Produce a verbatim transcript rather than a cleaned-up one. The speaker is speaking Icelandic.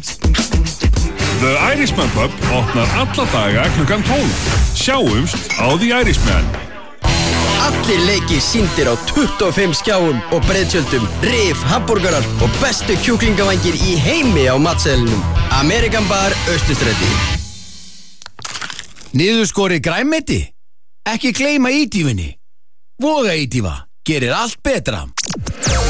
The Irishman Pub opnar alla daga klukkan tólf. Sjáumst á The Irishman. Allir leikir sýndir á tuttugu og fimm skjáum og breiðtjöldum, rif, hamborgarar og bestu kjúklingavangir í heimi á matseðlinum. American Bar, Austurstræti. Niðurskorið grænmeti? Ekki gleyma ídýfunni. Voga ídýfa gerir allt betra.